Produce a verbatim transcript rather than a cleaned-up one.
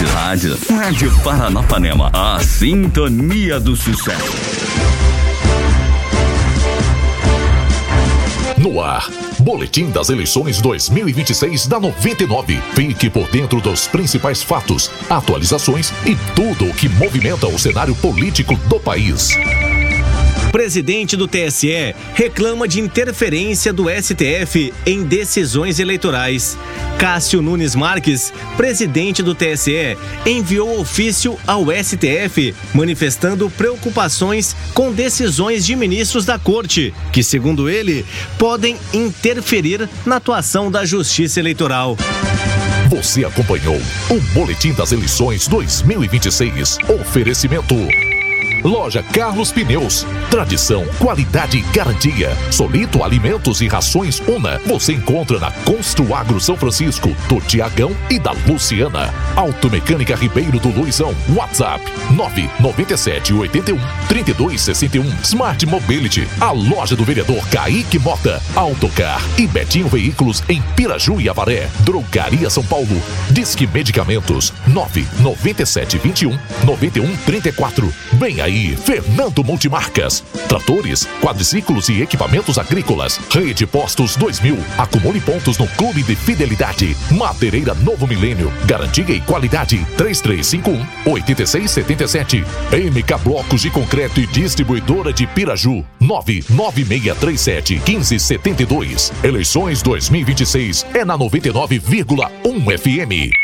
Rádio, rádio, Rádio Paranapanema, a sintonia do sucesso. No ar, Boletim das Eleições dois mil e vinte e seis da noventa e nove. Fique por dentro dos principais fatos, atualizações e tudo o que movimenta o cenário político do país. Presidente do T S E reclama de interferência do S T F em decisões eleitorais. Cássio Nunes Marques, presidente do T S E, enviou ofício ao S T F manifestando preocupações com decisões de ministros da Corte, que, segundo ele, podem interferir na atuação da Justiça Eleitoral. Você acompanhou o Boletim das Eleições dois mil e vinte e seis. Oferecimento: Loja Carlos Pneus. Tradição, qualidade e garantia. Solito Alimentos e Rações Una. Você encontra na Construagro São Francisco, do Tiagão e da Luciana. Automecânica Ribeiro do Luizão. WhatsApp nove nove sete oito um três dois seis um. Smart Mobility. A loja do vereador Kaique Mota. Autocar e Betinho Veículos em Piraju e Avaré. Drogaria São Paulo. Disque Medicamentos nove nove sete dois um nove um três quatro. Vem aí Fernando Multimarcas. Tratores, quadriciclos e equipamentos agrícolas. Rede Postos dois mil. Acumule pontos no Clube de Fidelidade. Madeireira Novo Milênio. Garantia e qualidade. três três cinco um oito seis sete sete. M K Blocos de Concreto e Distribuidora de Piraju. nove nove seis três sete um cinco sete dois. Eleições dois mil e vinte e seis é na noventa e nove vírgula um F M.